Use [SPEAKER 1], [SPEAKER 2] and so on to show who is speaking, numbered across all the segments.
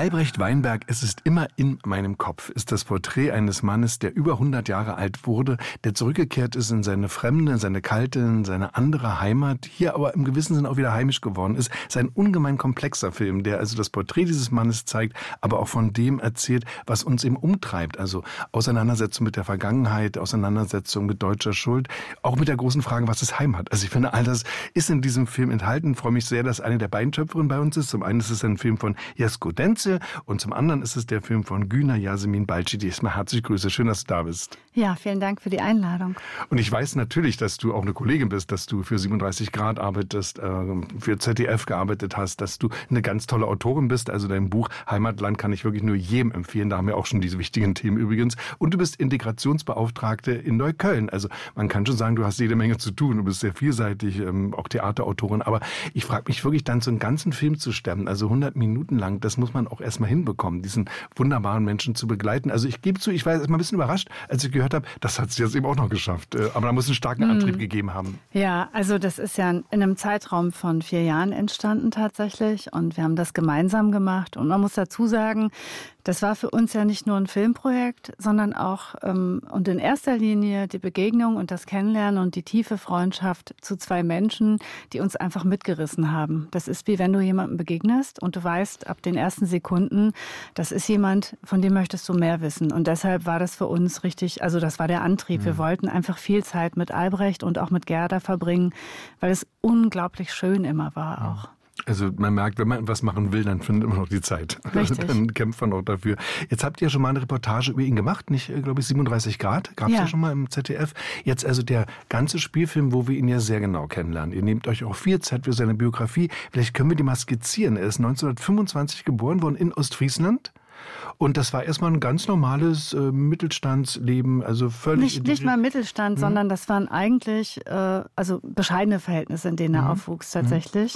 [SPEAKER 1] Albrecht Weinberg, es ist immer in meinem Kopf, ist das Porträt eines Mannes, der über 100 Jahre alt wurde, der zurückgekehrt ist in seine fremde, seine kalte, in seine andere Heimat, hier aber im gewissen Sinn auch wieder heimisch geworden ist. Es ist ein ungemein komplexer Film, der also das Porträt dieses Mannes zeigt, aber auch von dem erzählt, was uns eben umtreibt. Also Auseinandersetzung mit der Vergangenheit, Auseinandersetzung mit deutscher Schuld, auch mit der großen Frage, was ist Heimat? Also ich finde, all das ist in diesem Film enthalten. Ich freue mich sehr, dass eine der beiden Schöpferinnen bei uns ist. Zum einen ist es ein Film von Jesko Denzel und zum anderen ist es der Film von Güner Yasemin Balci. Erstmal herzliche Grüße, schön, dass du da bist.
[SPEAKER 2] Ja, vielen Dank für die Einladung.
[SPEAKER 1] Und ich weiß natürlich, dass du auch eine Kollegin bist, dass du für 37 Grad arbeitest, für ZDF gearbeitet hast, dass du eine ganz tolle Autorin bist. Also dein Buch Heimatland kann ich wirklich nur jedem empfehlen. Da haben wir auch schon diese wichtigen Themen übrigens. Und du bist Integrationsbeauftragte in Neukölln. Also man kann schon sagen, du hast jede Menge zu tun. Du bist sehr vielseitig, auch Theaterautorin. Aber ich frage mich wirklich dann, so einen ganzen Film zu stemmen, also 100 Minuten lang, das muss man auch erstmal hinbekommen, diesen wunderbaren Menschen zu begleiten. Also ich gebe zu, ich war erstmal ein bisschen überrascht, als ich gehört habe, das hat sie jetzt eben auch noch geschafft. Aber da muss es einen starken Antrieb gegeben haben.
[SPEAKER 2] Ja, also das ist ja in einem Zeitraum von 4 Jahren entstanden tatsächlich und wir haben das gemeinsam gemacht. Und man muss dazu sagen, das war für uns ja nicht nur ein Filmprojekt, sondern auch und in erster Linie die Begegnung und das Kennenlernen und die tiefe Freundschaft zu 2 Menschen, die uns einfach mitgerissen haben. Das ist wie wenn du jemandem begegnest und du weißt ab den ersten Sekunden, das ist jemand, von dem möchtest du mehr wissen. Und deshalb war das für uns richtig, also das war der Antrieb. Wir wollten einfach viel Zeit mit Albrecht und auch mit Gerda verbringen, weil es unglaublich schön immer war auch.
[SPEAKER 1] Also man merkt, wenn man was machen will, dann findet man noch die Zeit.
[SPEAKER 2] Richtig.
[SPEAKER 1] Dann kämpft man auch dafür. Jetzt habt ihr schon mal eine Reportage über ihn gemacht, nicht, glaube ich, 37 Grad. Gab es ja schon mal im ZDF. Jetzt also der ganze Spielfilm, wo wir ihn ja sehr genau kennenlernen. Ihr nehmt euch auch viel Zeit für seine Biografie. Vielleicht können wir die mal skizzieren. Er ist 1925 geboren worden in Ostfriesland. Und das war erstmal ein ganz normales Mittelstandsleben, also völlig...
[SPEAKER 2] Nicht mal Mittelstand, sondern das waren eigentlich also bescheidene Verhältnisse, in denen er aufwuchs tatsächlich.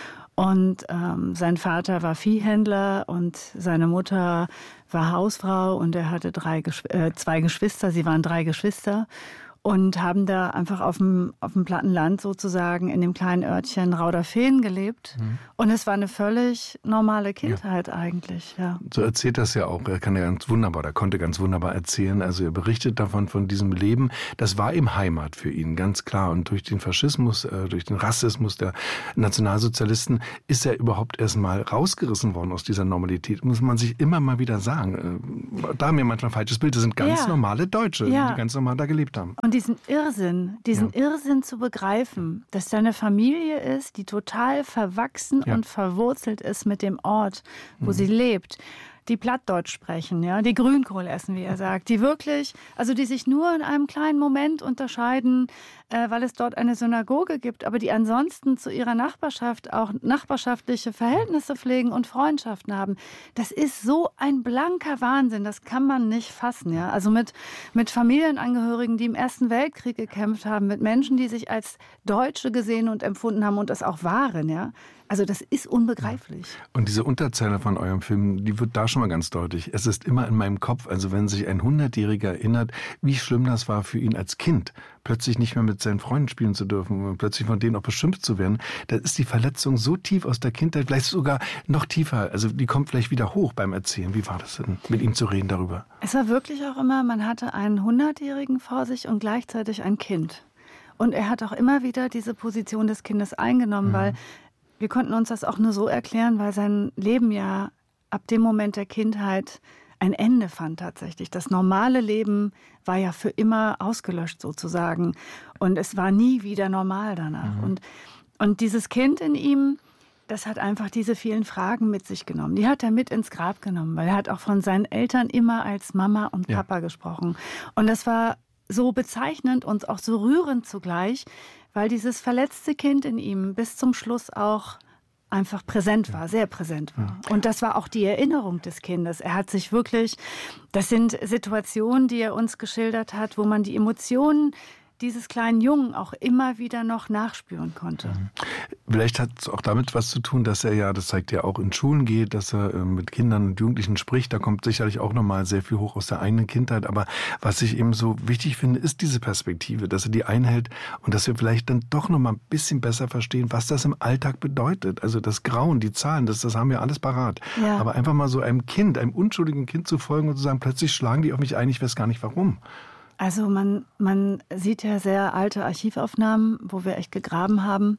[SPEAKER 2] Und sein Vater war Viehhändler und seine Mutter war Hausfrau und er hatte 2 Geschwister, sie waren 3 Geschwister. Und haben da einfach auf dem platten Land sozusagen in dem kleinen Örtchen Rauderfehn gelebt. Und es war eine völlig normale Kindheit eigentlich. Ja.
[SPEAKER 1] So erzählt das ja auch. Er kann ja ganz wunderbar, er konnte ganz wunderbar erzählen. Also er berichtet davon, von diesem Leben. Das war eben Heimat für ihn, ganz klar. Und durch den Faschismus, durch den Rassismus der Nationalsozialisten ist er überhaupt erstmal rausgerissen worden aus dieser Normalität. Muss man sich immer mal wieder sagen. Da haben wir manchmal ein falsches Bild. Das sind ganz normale Deutsche, die ganz normal da gelebt haben.
[SPEAKER 2] Und diesen Irrsinn zu begreifen, dass da eine Familie ist, die total verwachsen und verwurzelt ist mit dem Ort, wo sie lebt, die Plattdeutsch sprechen, ja, die Grünkohl essen, wie er sagt, die wirklich, also die sich nur in einem kleinen Moment unterscheiden, weil es dort eine Synagoge gibt, aber die ansonsten zu ihrer Nachbarschaft auch nachbarschaftliche Verhältnisse pflegen und Freundschaften haben. Das ist so ein blanker Wahnsinn, das kann man nicht fassen, ja. Also mit Familienangehörigen, die im Ersten Weltkrieg gekämpft haben, mit Menschen, die sich als Deutsche gesehen und empfunden haben und es auch waren, ja. Also das ist unbegreiflich.
[SPEAKER 1] Und diese Unterzeile von eurem Film, die wird da schon mal ganz deutlich. Es ist immer in meinem Kopf, also wenn sich ein 100-Jähriger erinnert, wie schlimm das war für ihn als Kind, plötzlich nicht mehr mit seinen Freunden spielen zu dürfen, plötzlich von denen auch beschimpft zu werden, da ist die Verletzung so tief aus der Kindheit, vielleicht sogar noch tiefer, also die kommt vielleicht wieder hoch beim Erzählen. Wie war das denn, mit ihm zu reden darüber?
[SPEAKER 2] Es war wirklich auch immer, man hatte einen 100-Jährigen vor sich und gleichzeitig ein Kind. Und er hat auch immer wieder diese Position des Kindes eingenommen, weil wir konnten uns das auch nur so erklären, weil sein Leben ja ab dem Moment der Kindheit ein Ende fand tatsächlich. Das normale Leben war ja für immer ausgelöscht sozusagen. Und es war nie wieder normal danach. Und dieses Kind in ihm, das hat einfach diese vielen Fragen mit sich genommen. Die hat er mit ins Grab genommen, weil er hat auch von seinen Eltern immer als Mama und Papa gesprochen. Und das war so bezeichnend und auch so rührend zugleich, weil dieses verletzte Kind in ihm bis zum Schluss auch einfach präsent war, sehr präsent war. Und das war auch die Erinnerung des Kindes. Er hat sich wirklich, das sind Situationen, die er uns geschildert hat, wo man die Emotionen dieses kleinen Jungen auch immer wieder noch nachspüren konnte.
[SPEAKER 1] Vielleicht hat es auch damit was zu tun, dass er ja, das zeigt ja auch, in Schulen geht, dass er mit Kindern und Jugendlichen spricht. Da kommt sicherlich auch nochmal sehr viel hoch aus der eigenen Kindheit. Aber was ich eben so wichtig finde, ist diese Perspektive, dass er die einhält und dass wir vielleicht dann doch nochmal ein bisschen besser verstehen, was das im Alltag bedeutet. Also das Grauen, die Zahlen, das haben wir alles parat. Ja. Aber einfach mal so einem Kind, einem unschuldigen Kind zu folgen und zu sagen, plötzlich schlagen die auf mich ein, ich weiß gar nicht warum.
[SPEAKER 2] Also man sieht ja sehr alte Archivaufnahmen, wo wir echt gegraben haben,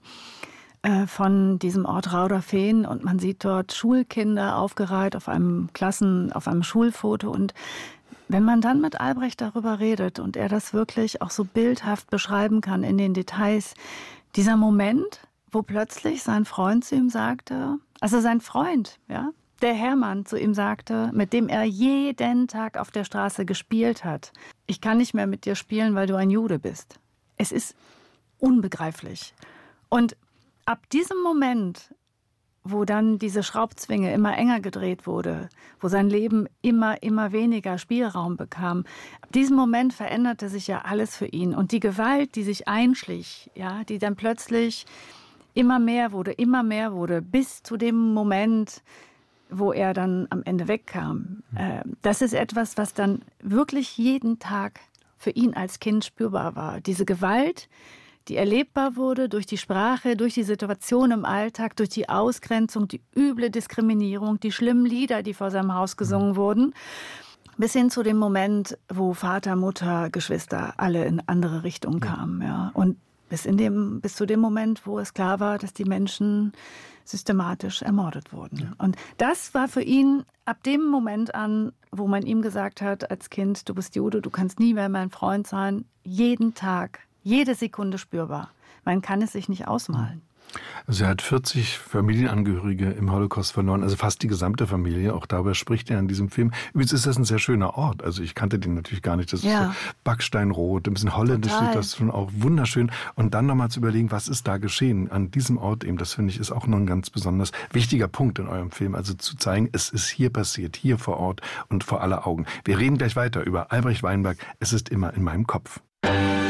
[SPEAKER 2] von diesem Ort Rauderfehn, und man sieht dort Schulkinder aufgereiht auf einem Schulfoto. Und wenn man dann mit Albrecht darüber redet und er das wirklich auch so bildhaft beschreiben kann in den Details, dieser Moment, wo plötzlich sein Freund zu ihm sagte, also sein Freund, ja, der Hermann zu ihm sagte, mit dem er jeden Tag auf der Straße gespielt hat: Ich kann nicht mehr mit dir spielen, weil du ein Jude bist. Es ist unbegreiflich. Und ab diesem Moment, wo dann diese Schraubzwinge immer enger gedreht wurde, wo sein Leben immer weniger Spielraum bekam, ab diesem Moment veränderte sich ja alles für ihn. Und die Gewalt, die sich einschlich, ja, die dann plötzlich immer mehr wurde, bis zu dem Moment, wo er dann am Ende wegkam. Das ist etwas, was dann wirklich jeden Tag für ihn als Kind spürbar war. Diese Gewalt, die erlebbar wurde durch die Sprache, durch die Situation im Alltag, durch die Ausgrenzung, die üble Diskriminierung, die schlimmen Lieder, die vor seinem Haus gesungen wurden, bis hin zu dem Moment, wo Vater, Mutter, Geschwister alle in andere Richtungen kamen. Ja. Und bis zu dem Moment, wo es klar war, dass die Menschen systematisch ermordet wurden. Ja. Und das war für ihn ab dem Moment an, wo man ihm gesagt hat als Kind: Du bist Jude, du kannst nie mehr mein Freund sein, jeden Tag, jede Sekunde spürbar. Man kann es sich nicht ausmalen.
[SPEAKER 1] Also er hat 40 Familienangehörige im Holocaust verloren, also fast die gesamte Familie. Auch darüber spricht er in diesem Film. Übrigens ist das ein sehr schöner Ort. Also ich kannte den natürlich gar nicht. Das ist so Backsteinrot, ein bisschen holländisch, sieht das schon auch wunderschön. Und dann nochmal zu überlegen, was ist da geschehen an diesem Ort eben, das finde ich ist auch noch ein ganz besonders wichtiger Punkt in eurem Film. Also zu zeigen, es ist hier passiert, hier vor Ort und vor aller Augen. Wir reden gleich weiter über Albrecht Weinberg. Es ist immer in meinem Kopf.